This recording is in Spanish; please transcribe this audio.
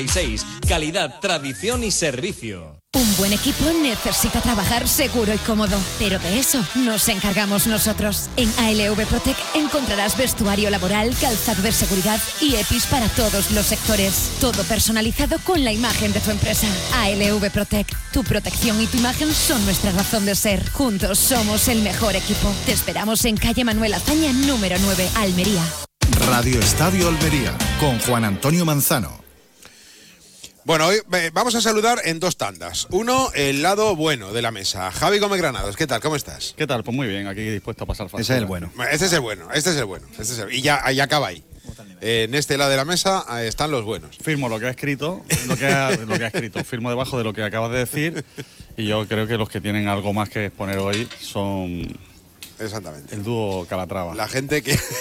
Calidad, tradición y servicio. Un buen equipo necesita trabajar seguro y cómodo, pero de eso nos encargamos nosotros. En ALV Protec encontrarás vestuario laboral, calzado de seguridad y EPIs para todos los sectores. Todo personalizado con la imagen de tu empresa. ALV Protec, tu protección y tu imagen son nuestra razón de ser. Juntos somos el mejor equipo. Te esperamos en calle Manuel Azaña, número 9, Almería. Radio Estadio Almería, con Juan Antonio Manzano. Bueno, hoy vamos a saludar en dos tandas. Uno, el lado bueno de la mesa. Javi Gómez Granados, ¿qué tal? ¿Cómo estás? ¿Qué tal? Pues muy bien, aquí dispuesto a pasar fácil. Ese es el bueno. Este es el bueno. Y ya acaba ahí. En este lado de la mesa están los buenos. Firmo lo que ha escrito, lo que ha escrito. Firmo debajo de lo que acabas de decir. Y yo creo que los que tienen algo más que exponer hoy son... Exactamente. El dúo Calatrava. La gente que